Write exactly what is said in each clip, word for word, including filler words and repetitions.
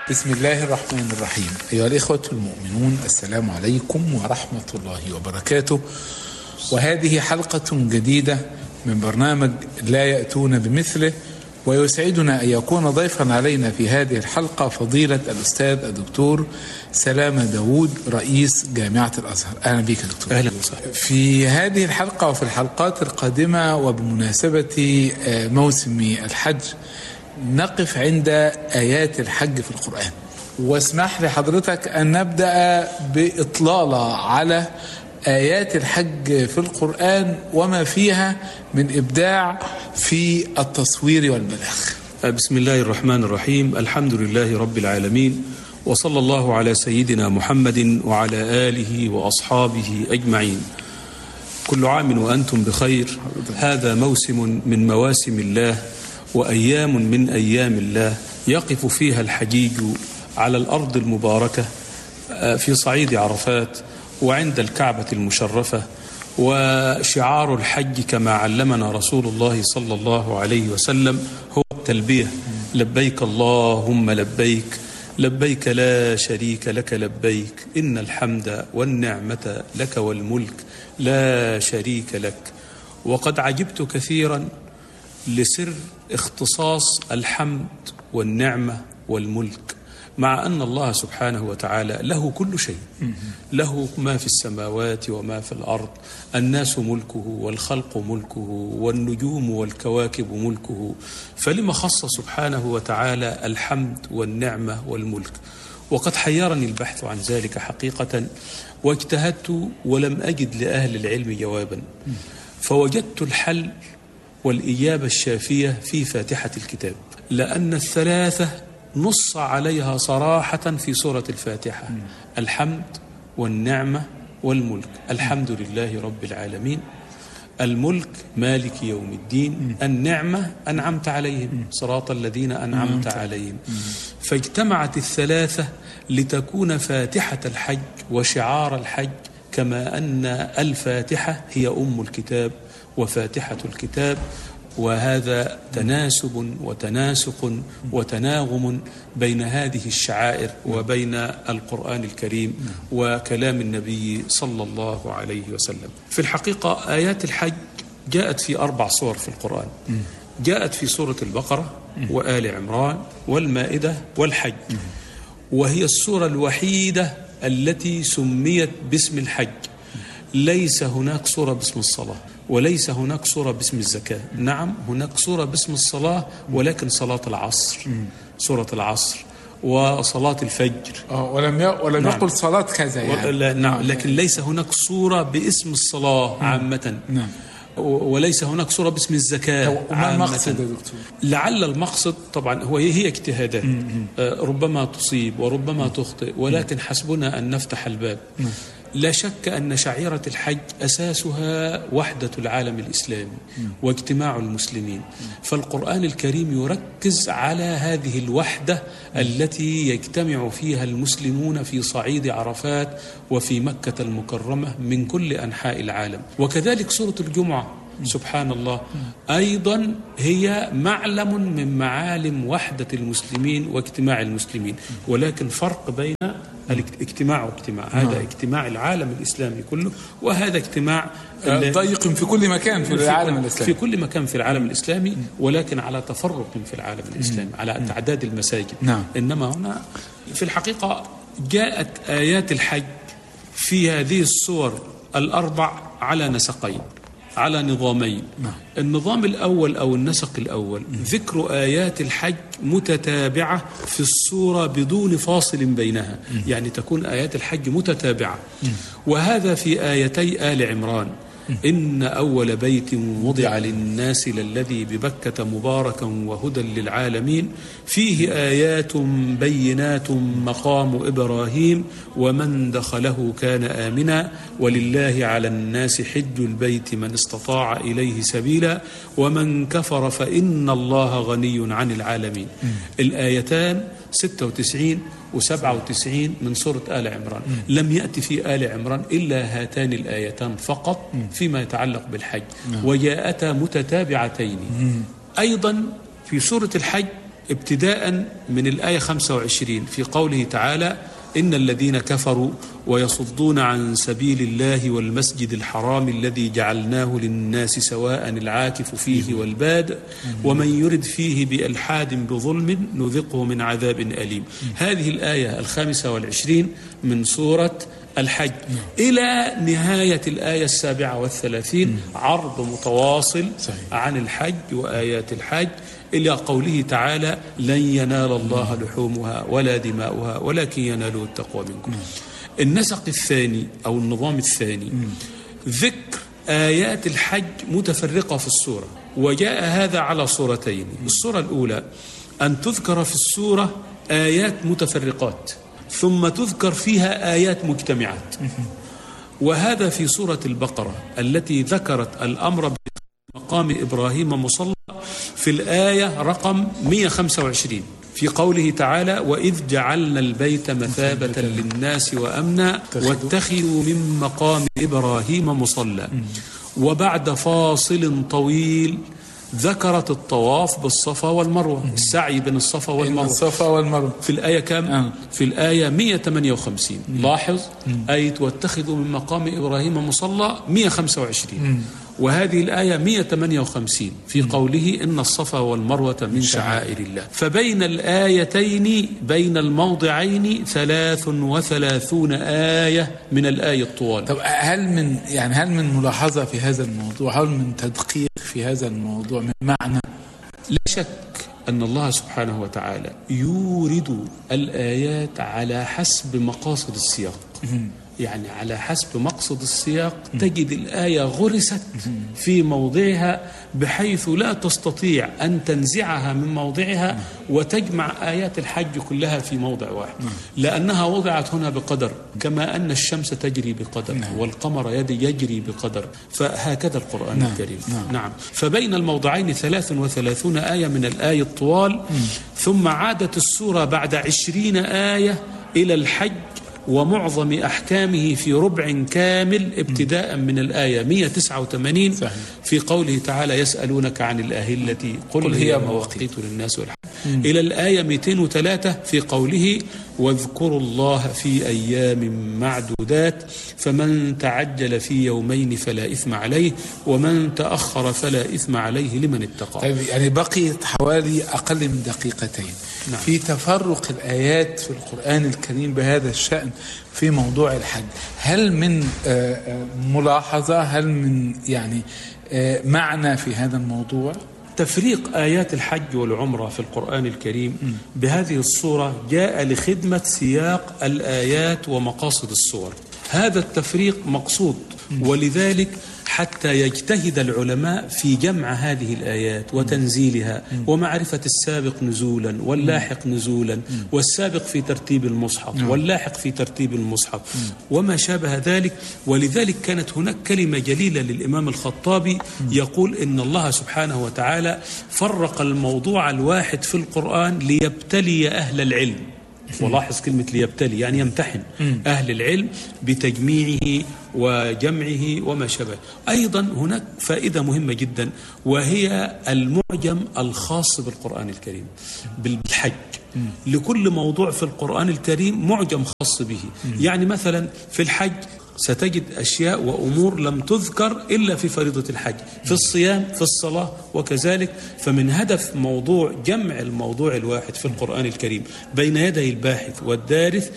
بسم الله الرحمن الرحيم. أيها الإخوة المؤمنون، السلام عليكم ورحمة الله وبركاته. وهذه حلقة جديدة من برنامج لا يأتون بمثله، ويسعدنا أن يكون ضيفا علينا في هذه الحلقة فضيلة الأستاذ الدكتور سلامة داوود رئيس جامعة الأزهر. أهلا بك يا دكتور. أهلا وسهلا. في هذه الحلقة وفي الحلقات القادمة وبمناسبة موسم الحج نقف عند آيات الحج في القرآن، واسمح لحضرتك أن نبدأ بإطلالة على آيات الحج في القرآن وما فيها من إبداع في التصوير والبلاغ. بسم الله الرحمن الرحيم. الحمد لله رب العالمين، وصلى الله على سيدنا محمد وعلى آله وأصحابه أجمعين. كل عام وأنتم بخير. هذا موسم من مواسم الله وأيام من أيام الله يقف فيها الحجيج على الأرض المباركة في صعيد عرفات وعند الكعبة المشرفة، وشعار الحج كما علمنا رسول الله صلى الله عليه وسلم هو التلبية: لبيك اللهم لبيك، لبيك لا شريك لك لبيك، إن الحمد والنعمة لك والملك لا شريك لك. وقد عجبت كثيرا لسر اختصاص الحمد والنعمة والملك، مع أن الله سبحانه وتعالى له كل شيء، له ما في السماوات وما في الأرض، الناس ملكه والخلق ملكه والنجوم والكواكب ملكه، فلما خص سبحانه وتعالى الحمد والنعمة والملك؟ وقد حيرني البحث عن ذلك حقيقة، واجتهدت ولم أجد لأهل العلم جوابا، فوجدت الحل والإجابة الشافية في فاتحة الكتاب، لأن الثلاثة نص عليها صراحة في سورة الفاتحة: الحمد والنعمة والملك. الحمد لله رب العالمين، الملك مالك يوم الدين، النعمة أنعمت عليهم صراط الذين أنعمت عليهم. فاجتمعت الثلاثة لتكون فاتحة الحج وشعار الحج، كما أن الفاتحة هي أم الكتاب وفاتحة الكتاب. وهذا تناسب وتناسق وتناغم بين هذه الشعائر وبين القرآن الكريم وكلام النبي صلى الله عليه وسلم. في الحقيقة آيات الحج جاءت في أربع صور في القرآن. جاءت في سورة البقرة وآل عمران والمائدة والحج، وهي السورة الوحيدة التي سميت باسم الحج. ليس هناك سورة باسم الصلاة، وليس هناك سورة باسم الزكاة. نعم هناك سورة باسم الصلاة، ولكن صلاة العصر، سورة العصر، وصلاة الفجر. آه ولم ي... ولم نعم. يقل صلاة كذا يعني. نعم، لكن ليس هناك سورة باسم الصلاة عامة. نعم. وليس هناك سورة باسم الزكاة. وما المقصد يا دكتور؟ لعل المقصد طبعا هو هي اجتهادات، ربما تصيب وربما تخطئ، ولكن حسبنا أن نفتح الباب. لا شك أن شعيرة الحج أساسها وحدة العالم الإسلامي واجتماع المسلمين، فالقرآن الكريم يركز على هذه الوحدة التي يجتمع فيها المسلمون في صعيد عرفات وفي مكة المكرمة من كل أنحاء العالم. وكذلك سورة الجمعة سبحان الله أيضا هي معلم من معالم وحدة المسلمين واجتماع المسلمين، ولكن فرق بين الاجتماع واجتماع. هذا اجتماع العالم الإسلامي كله، وهذا اجتماع ضيق في كل مكان في العالم الإسلامي، في كل مكان في العالم الإسلامي، ولكن على تفرق في العالم الإسلامي، على تعداد المساجد. نعم. إنما هنا في الحقيقة جاءت آيات الحج في هذه السور الأربع على نسقين، على نظامين. نعم. النظام الأول أو النسق الأول ذكر آيات الحج متتابعة في السورة بدون فاصل بينها، يعني تكون آيات الحج متتابعة. وهذا في آيتي آل عمران: إن أول بيت وضع للناس للذي ببكة مباركا وهدى للعالمين فيه آيات بينات مقام إبراهيم ومن دخله كان آمنا ولله على الناس حج البيت من استطاع إليه سبيلا ومن كفر فإن الله غني عن العالمين. الآيتان ستة وتسعين وسبعة وتسعين من سورة آل عمران. لم يأتي في آل عمران إلا هاتان الآيتان فقط فيما يتعلق بالحج، وجاءتا متتابعتين. أيضا في سورة الحج ابتداء من الآية خمسة وعشرين في قوله تعالى: إن الذين كفروا ويصدون عن سبيل الله والمسجد الحرام الذي جعلناه للناس سواء العاكف فيه والباد ومن يرد فيه بإلحاد بظلم نذقه من عذاب أليم. هذه الآية الخامسة والعشرين من سورة الحج إلى نهاية الآية السابعة والثلاثين عرض متواصل عن الحج وآيات الحج إلى قوله تعالى: لن ينال الله لحومها ولا دماؤها ولكن يناله التقوى منكم. النسق الثاني أو النظام الثاني ذكر آيات الحج متفرقة في السورة، وجاء هذا على صورتين. الصورة الأولى أن تذكر في السورة آيات متفرقات ثم تذكر فيها آيات مجتمعات، وهذا في سورة البقرة التي ذكرت الأمر بمقام إبراهيم مصلى في الآية رقم مئة وخمسة وعشرين في قوله تعالى: وإذ جعلنا البيت مثابة للناس وأمنا واتخذوا من مقام إبراهيم مصلى. وبعد فاصل طويل ذكرت الطواف بالصفا والمروة، السعي بين الصفا والمروة الصفا والمروة في الآية كم؟ آه. في الآية مئة وثمانية وخمسين. لاحظ آية واتخذوا من مقام إبراهيم مصلى مئة وخمسة وعشرين، مم. وهذه الآية مئة وثمانية وخمسين في قوله: إن الصفا والمروة من شعائر الله. فبين الآيتين بين الموضعين ثلاث وثلاثون آية من الآية الطوال. طب هل من يعني هل من ملاحظة في هذا الموضوع، هل من تدقيق في هذا الموضوع من معنى؟ لا شك أن الله سبحانه وتعالى يورد الآيات على حسب مقاصد السياق، يعني على حسب مقصد السياق تجد الآية غرست في موضعها بحيث لا تستطيع أن تنزعها من موضعها وتجمع آيات الحج كلها في موضع واحد، لأنها وضعت هنا بقدر، كما أن الشمس تجري بقدر والقمر يجري بقدر، فهكذا القرآن نعم. الكريم نعم. نعم فبين الموضعين ثلاث وثلاثون آية من الآية الطوال. ثم عادت السورة بعد عشرين آية إلى الحج ومعظم أحكامه في ربع كامل ابتداء من الآية مئة وتسعة وثمانين صحيح. في قوله تعالى: يسألونك عن الأهلة قل, قل هي مواقيت للناس والحج، إلى الآية مئتين وثلاثة في قوله: واذكروا الله في أيام معدودات فمن تعجل في يومين فلا إثم عليه ومن تأخر فلا إثم عليه لمن اتقى. طيب يعني بقيت حوالي أقل من دقيقتين نعم. في تفرق الآيات في القرآن الكريم بهذا الشأن في موضوع الحج، هل من ملاحظة، هل من يعني معنى في هذا الموضوع؟ تفريق آيات الحج والعمرة في القرآن الكريم بهذه الصورة جاء لخدمة سياق الآيات ومقاصد الصور. هذا التفريق مقصود، ولذلك حتى يجتهد العلماء في جمع هذه الآيات وتنزيلها ومعرفة السابق نزولا واللاحق نزولا والسابق في ترتيب المصحف واللاحق في ترتيب المصحف وما شابه ذلك. ولذلك كانت هناك كلمة جليلة للإمام الخطابي يقول إن الله سبحانه وتعالى فرق الموضوع الواحد في القرآن ليبتلي أهل العلم. ولاحظ كلمة ليبتلي يعني يمتحن أهل العلم بتجميعه وجمعه وما شابه. أيضا هناك فائدة مهمة جدا وهي المعجم الخاص بالقرآن الكريم بالحج. لكل موضوع في القرآن الكريم معجم خاص به. يعني مثلا في الحج ستجد أشياء وأمور لم تذكر إلا في فريضة الحج، في الصيام، في الصلاة وكذلك. فمن هدف موضوع جمع الموضوع الواحد في القرآن الكريم بين يدي الباحث والدارس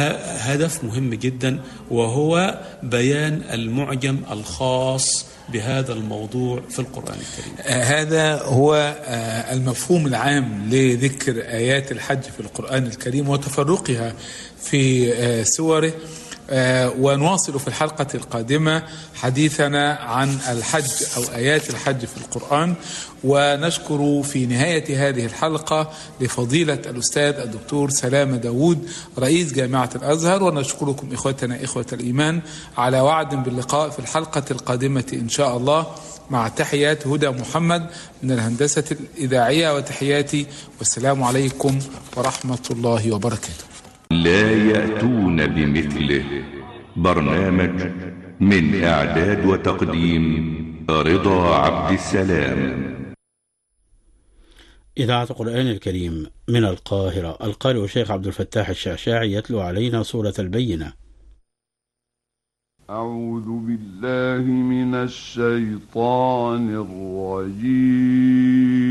هدف مهم جدا، وهو بيان المعجم الخاص بهذا الموضوع في القرآن الكريم. آه هذا هو آه المفهوم العام لذكر آيات الحج في القرآن الكريم وتفرقها في آه سوره. آه ونواصل في الحلقة القادمة حديثنا عن الحج أو آيات الحج في القرآن. ونشكر في نهاية هذه الحلقة لفضيلة الأستاذ الدكتور سلامة داود رئيس جامعة الأزهر، ونشكركم إخوتنا إخوة الإيمان على وعد باللقاء في الحلقة القادمة إن شاء الله، مع تحيات هدى محمد من الهندسة الإذاعية وتحياتي، والسلام عليكم ورحمة الله وبركاته. لا يأتون بمثله. برنامج من إعداد وتقديم رضا عبد السلام. إذاعة القرآن الكريم من القاهرة، القارئ الشيخ عبد الفتاح الشعشاعي يتلو علينا سورة البينة. أعوذ بالله من الشيطان الرجيم.